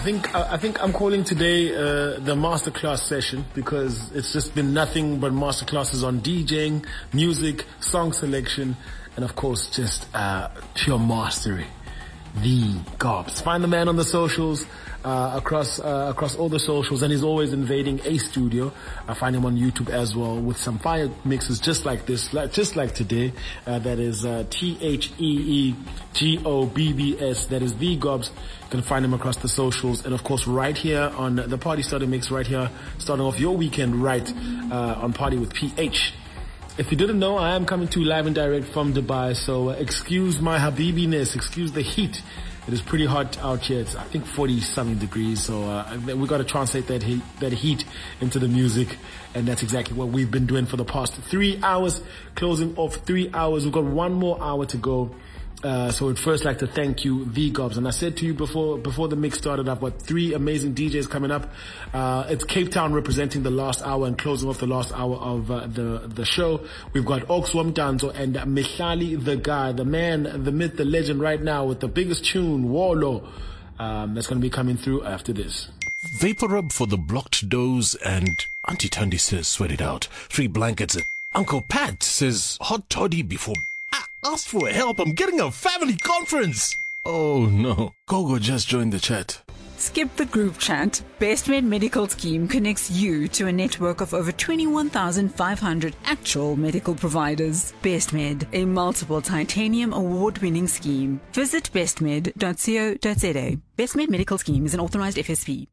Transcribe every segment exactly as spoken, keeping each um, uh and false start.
think I, I think I'm calling today uh, the masterclass session because it's just been nothing but masterclasses on DJing, music, song selection, and of course just uh, pure mastery. The Gobs. Find the man on the socials, uh, across, uh, across all the socials, and he's always invading a studio. I find him on YouTube as well with some fire mixes just like this, like, just like today. Uh, that is, uh, T H E E G O B B S. That is The Gobs. You can find him across the socials. And of course, right here on the Party Starter Mix, right here, starting off your weekend right, uh, on Party with P H. If you didn't know, I am coming to you live and direct from Dubai, so uh, excuse my habibiness, excuse the heat. It is pretty hot out here. It's, I think, forty something degrees, so uh, we got to translate that heat, that heat into the music, and that's exactly what we've been doing for the past three hours, closing off three hours. We've got one more hour to go. Uh, so I'd first like to thank you, The Gobs. And I said to you before, before the mix started, I've got three amazing D Js coming up. Uh, it's Cape Town representing the last hour and closing off the last hour of uh, the, the show. We've got Oaks Wamdanzo and Mihlali the guy, the man, the myth, the legend right now with the biggest tune, Warlow. Um, that's going to be coming through after this. Vapor rub for the blocked doors, and Auntie Tandy says sweat it out. Three blankets. Uncle Pat says hot toddy before... Ask for help, I'm getting a family conference. Oh no, Gogo just joined the chat. Skip the group chat. BestMed Medical Scheme connects you to a network of over twenty-one thousand five hundred actual medical providers. BestMed, a multiple titanium award-winning scheme. Visit bestmed dot co dot za. BestMed Medical Scheme is an authorized F S P.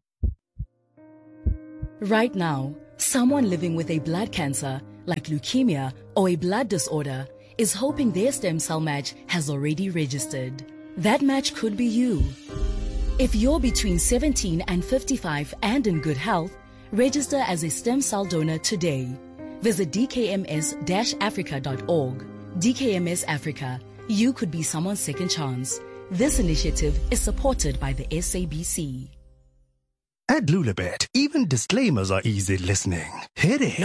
Right now, someone living with a blood cancer, like leukemia or a blood disorder, is hoping their stem cell match has already registered. That match could be you. If you're between seventeen and fifty-five and in good health, register as a stem cell donor today. Visit d k m s dash africa dot org. D K M S Africa, you could be someone's second chance. This initiative is supported by the S A B C. At Lulabet, even disclaimers are easy listening. Hit it.